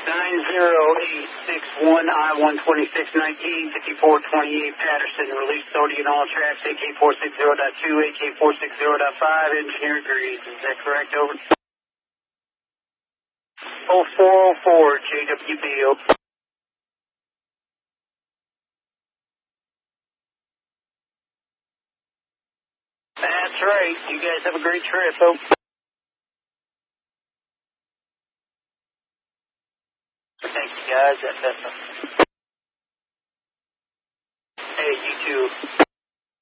9086 I-126-195428 Patterson. Release sodium on all tracks, AK460.2, AK460.5, engineer agrees. Is that correct, over? 0404, JWB, over. That's right. You guys have a great trip, over. Thank you, guys. That's Hey, you too.